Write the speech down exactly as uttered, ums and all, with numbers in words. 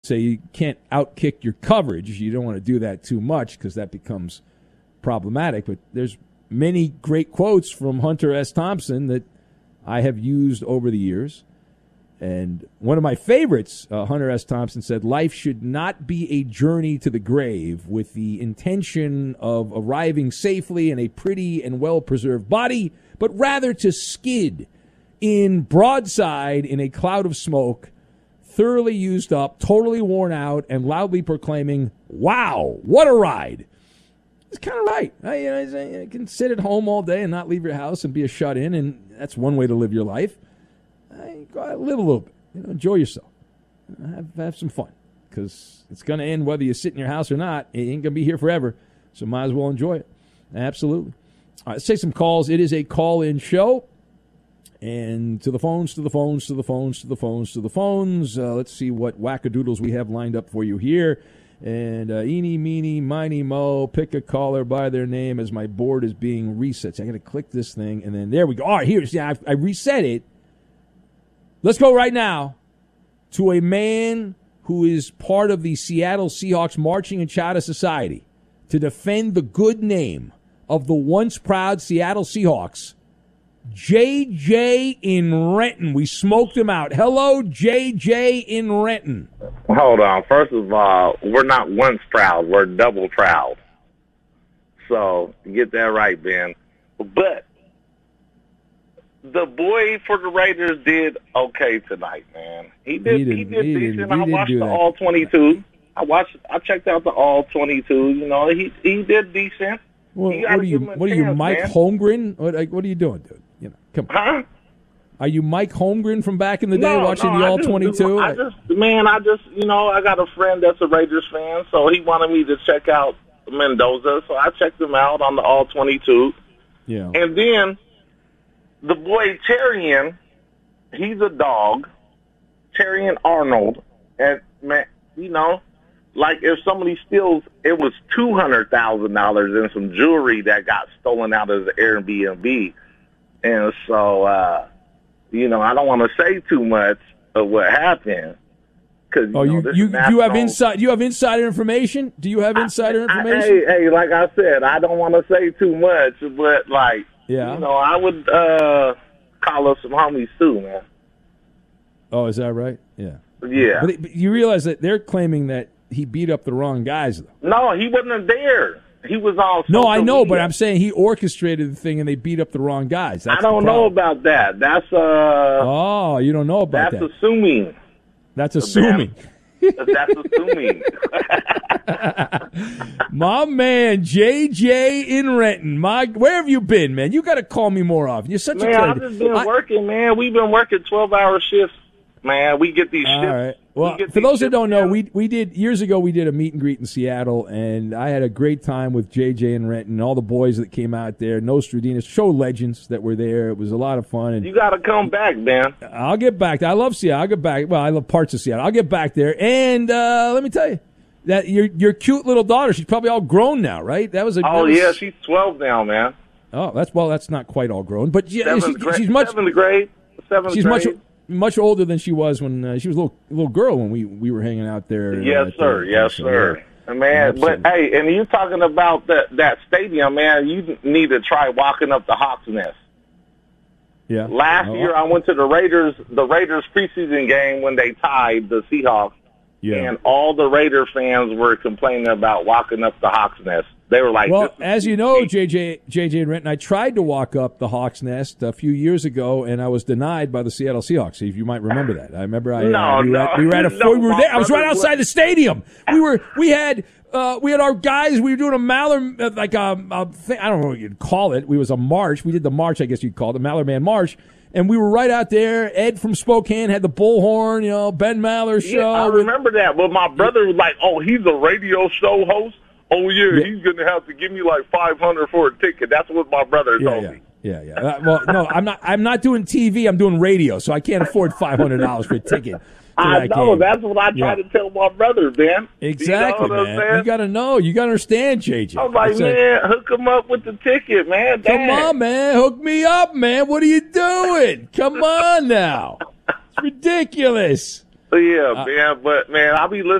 say you can't outkick your coverage. You don't want to do that too much because that becomes problematic. But there's many great quotes from Hunter S. Thompson that I have used over the years. And one of my favorites, uh, Hunter S. Thompson said, life should not be a journey to the grave with the intention of arriving safely in a pretty and well-preserved body, but rather to skid in broadside in a cloud of smoke, thoroughly used up, totally worn out, and loudly proclaiming, wow, what a ride. It's kind of right. I, you know, I can sit at home all day and not leave your house and be a shut-in, and that's one way to live your life. I, go out, live a little bit. You know, enjoy yourself. Have, have some fun, because it's going to end whether you sit in your house or not. It ain't going to be here forever, so might as well enjoy it. Absolutely. All right, let's take some calls. It is a call-in show. And to the phones, to the phones, to the phones, to the phones, to the phones. Uh, let's see what wackadoodles we have lined up for you here. And uh, eeny, meeny, miny, mo, pick a caller by their name as my board is being reset. So I got to click this thing, and then there we go. All right, here. See, I, I reset it. Let's go right now to a man who is part of the Seattle Seahawks Marching and Chata Society to defend the good name of the once proud Seattle Seahawks. J J in Renton. We smoked him out. Hello, J J in Renton. Hold on. First of all, we're not once proud. We're double proud. So, get that right, Ben. But the boy for the Raiders did okay tonight, man. He did. He, he did he decent. I watched the all twenty-two. I watched. I checked out the all twenty-two. You know, he he did decent. Well, what are you? What chance, are you, Mike man. Holmgren? What, like, what are you doing, dude? You know, come on. Huh? Are you Mike Holmgren from back in the day no, watching no, the all just, twenty-two? I just, man, I just, you know, I got a friend that's a Raiders fan, so he wanted me to check out Mendoza, so I checked him out on the all twenty-two. Yeah. And then the boy Terrian, he's a dog, Terrian Arnold, and man, you know, like if somebody steals, it was two hundred thousand dollars in some jewelry that got stolen out of the Airbnb. And so, uh, you know, I don't want to say too much of what happened. Cause, you oh, know, you, you, national... you have inside, you have insider information? Do you have insider I, information? I, hey, hey, like I said, I don't want to say too much, but like, yeah. you know, I would uh, call us some homies too, man. Oh, is that right? Yeah. Yeah. But, but you realize that they're claiming that he beat up the wrong guys, though. No, he wasn't there. He was on No, I know, media. but I'm saying he orchestrated the thing and they beat up the wrong guys. That's I don't know about that. That's uh. Oh, you don't know about that's that. That's assuming. That's assuming. That's assuming. My man, J J in Renton. My, where have you been, man? You got to call me more often. You're such man, a Man, I've just been I, working, man. We've been working twelve-hour shifts, man. We get these all shifts. Right. Well, we for those that don't know, we we did years ago. We did a meet and greet in Seattle, and I had a great time with J J and Renton and all the boys that came out there. Nostradamus, show legends that were there. It was a lot of fun. And you got to come back, man. I'll get back. I love Seattle. I'll get back. Well, I love parts of Seattle. I'll get back there. And uh, let me tell you that your your cute little daughter. She's probably all grown now, right? That was a. Oh was, yeah, she's twelve now, man. Oh, that's well. That's not quite all grown, but yeah, she, grade, she's much seventh grade. Seventh she's grade. much. much older than she was when uh, she was a little little girl when we, we were hanging out there. Yes, uh, sir. there. Yes, sir. Yeah. Man, but hey, and you talking about that that stadium, man? You need to try walking up the Hawks Nest. Yeah. Last oh, year, I went to the Raiders the Raiders preseason game when they tied the Seahawks. Yeah. And all the Raider fans were complaining about walking up the Hawks Nest. They were like, well, as you know, J J, J J and Renton, I tried to walk up the Hawks Nest a few years ago, and I was denied by the Seattle Seahawks. If you might remember that, I remember I no, uh, we, no, were at, we were at a no, we were there. I was right outside the stadium. We were we had uh, we had our guys. We were doing a Maller uh, like a, a thing, I don't know what you'd call it. We was a march. We did the march, I guess you'd call it, the Maller Man March. And we were right out there. Ed from Spokane had the bullhorn, you know, Ben Maller show. Yeah, I remember that. But my brother was like, oh, he's a radio show host? Oh, yeah, yeah. He's going to have to give me like five hundred dollars for a ticket. That's what my brother yeah, told yeah. me. Yeah, yeah. Uh, well, no, I'm not I'm not doing T V. I'm doing radio, so I can't afford five hundred dollars for a ticket. I that know. game. That's what I try yeah. to tell my brother, man. Exactly, you know man. You got to know. You got to understand, J J. I'm like, man, hook him up with the ticket, man. Dang. Come on, man. Hook me up, man. What are you doing? Come on now. It's ridiculous. Yeah, uh, man. But, man, I'll be listening.